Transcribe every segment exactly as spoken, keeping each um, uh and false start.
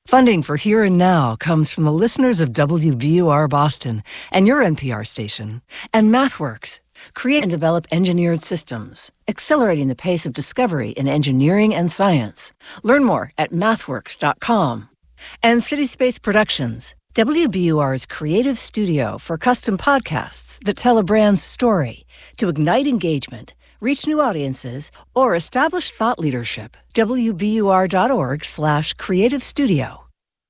Funding for Here and Now comes from the listeners of W B U R Boston and your N P R station, and MathWorks. Create and develop engineered systems, accelerating the pace of discovery in engineering and science. Learn more at mathworks dot com. And City Space Productions, W B U R's creative studio for custom podcasts that tell a brand's story to ignite engagement, reach new audiences, or establish thought leadership. W B U R dot org slash creative studio.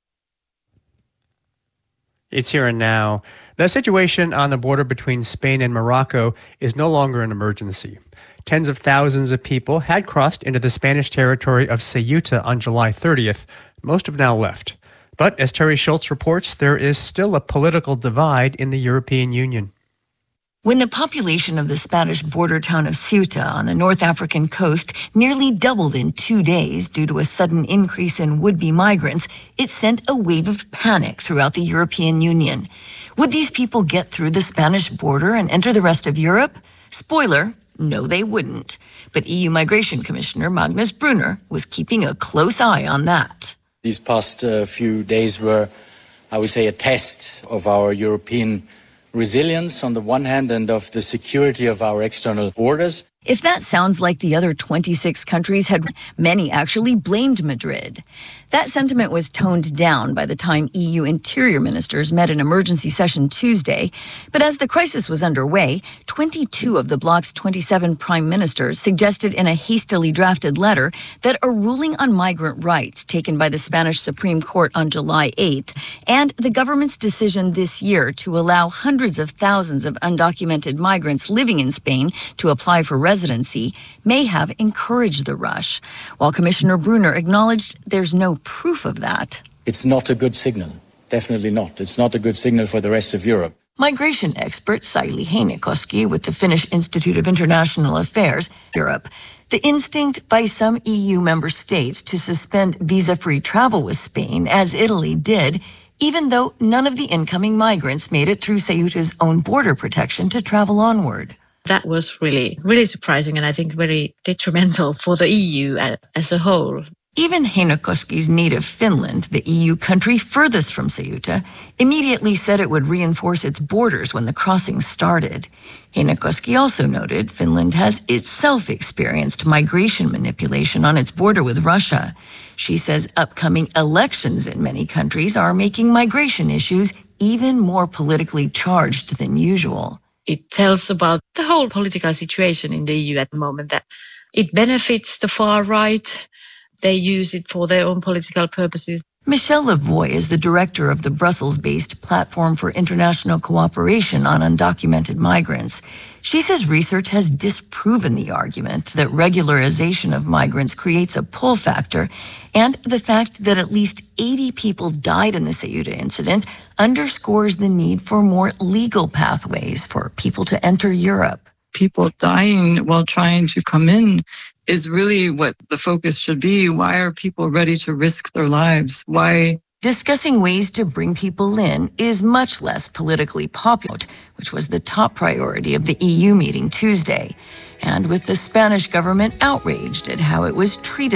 It's Here and Now. The situation on the border between Spain and Morocco is no longer an emergency. Tens of thousands of people had crossed into the Spanish territory of Ceuta on July thirtieth. Most have now left. But as Terry Schultz reports, there is still a political divide in the European Union. When the population of the Spanish border town of Ceuta on the North African coast nearly doubled in two days due to a sudden increase in would-be migrants, it sent a wave of panic throughout the European Union. Would these people get through the Spanish border and enter the rest of Europe? Spoiler, no, they wouldn't. But E U Migration Commissioner Magnus Brunner was keeping a close eye on that. These past uh, few days were, I would say, a test of our European resilience on the one hand and of the security of our external borders. If that sounds like the other twenty-six countries had, many actually blamed Madrid. That sentiment was toned down by the time E U interior ministers met an emergency session Tuesday. But as the crisis was underway, twenty-two of the bloc's twenty-seven prime ministers suggested in a hastily drafted letter that a ruling on migrant rights taken by the Spanish Supreme Court on July eighth and the government's decision this year to allow hundreds of thousands of undocumented migrants living in Spain to apply for residency may have encouraged the rush, while Commissioner Brunner acknowledged there's no proof of that. It's not a good signal. Definitely not. It's not a good signal for the rest of Europe. Migration expert Saili Heinokoski with the Finnish Institute of International Affairs, Europe. The instinct by some E U member states to suspend visa-free travel with Spain, as Italy did, even though none of the incoming migrants made it through Ceuta's own border protection to travel onward. That was really, really surprising and I think very detrimental for the E U as a whole. Even Heinokoski's native Finland, the E U country furthest from Ceuta, immediately said it would reinforce its borders when the crossing started. Heinokoski also noted Finland has itself experienced migration manipulation on its border with Russia. She says upcoming elections in many countries are making migration issues even more politically charged than usual. It tells about the whole political situation in the E U at the moment, that it benefits the far right. They use it for their own political purposes. Michelle Lavoie is the director of the Brussels-based Platform for International Cooperation on Undocumented Migrants. She says research has disproven the argument that regularization of migrants creates a pull factor, and the fact that at least eighty people died in the Ceuta incident underscores the need for more legal pathways for people to enter Europe. People dying while trying to come in is really what the focus should be. Why are people ready to risk their lives? Why? Discussing ways to bring people in is much less politically popular, which was the top priority of the E U meeting Tuesday. And with the Spanish government outraged at how it was treated